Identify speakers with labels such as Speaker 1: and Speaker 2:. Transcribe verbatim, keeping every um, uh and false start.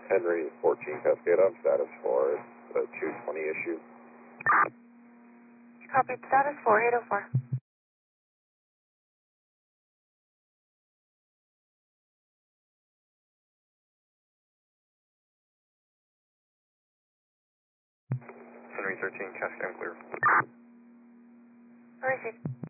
Speaker 1: Henry fourteen Cascade on status for the two twenty issue.
Speaker 2: Copy, status four eight oh four.
Speaker 1: Henry thirteen Cascade clear.
Speaker 2: Received.